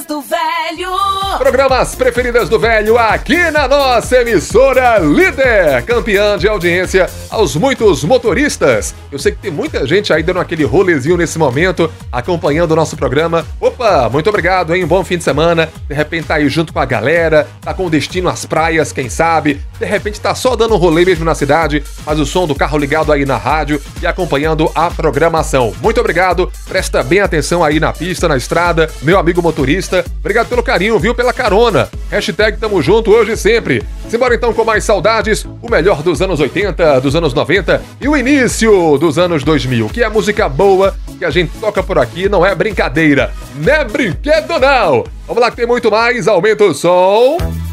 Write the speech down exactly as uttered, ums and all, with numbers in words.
do Velho. Programas preferidas do Velho aqui na nossa emissora líder, campeã de audiência aos muitos motoristas. Eu sei que tem muita gente aí dando aquele rolezinho nesse momento, acompanhando o nosso programa. Opa, muito obrigado, hein? Um bom fim de semana. De repente tá aí junto com a galera, tá com destino às praias, quem sabe. De repente tá só dando um rolê mesmo na cidade, faz o som do carro ligado aí na rádio e acompanhando a programação. Muito obrigado, presta bem atenção aí na pista, na estrada, meu amigo motorista. Obrigado pelo carinho, viu? Pela carona. Hashtag tamo junto hoje e sempre. Simbora então com mais saudades, o melhor dos anos oitenta, dos anos noventa e o início dos anos dois mil, que é música boa que a gente toca por aqui, não é brincadeira, não é brinquedo não. Vamos lá que tem muito mais, aumenta o som.